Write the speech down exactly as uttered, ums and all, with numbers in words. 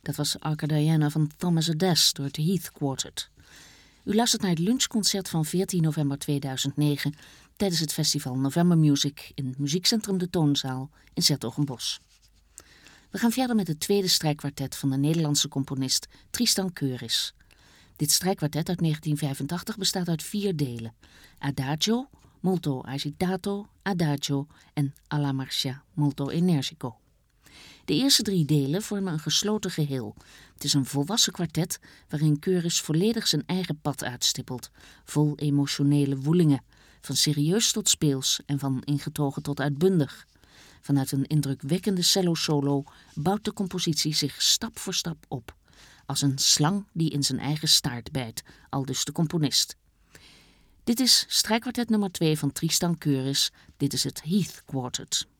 Dat was Arca Diana van Thomas Adès door het Heath Quartet. U luistert naar het lunchconcert van veertien november tweeduizend negen... tijdens het festival November Music in het muziekcentrum De Toonzaal in 's-Hertogenbosch. We gaan verder met het tweede strijkkwartet van de Nederlandse componist Tristan Keuris. Dit strijkkwartet uit negentien vijfentachtig bestaat uit vier delen: Adagio, Molto agitato, Adagio en Alla marcia molto energico. De eerste drie delen vormen een gesloten geheel. Het is een volwassen kwartet waarin Keuris volledig zijn eigen pad uitstippelt, vol emotionele woelingen, van serieus tot speels en van ingetogen tot uitbundig. Vanuit een indrukwekkende cello-solo bouwt de compositie zich stap voor stap op, als een slang die in zijn eigen staart bijt, aldus de componist. Dit is strijkkwartet nummer twee van Tristan Keuris. Dit is het Heath Quartet.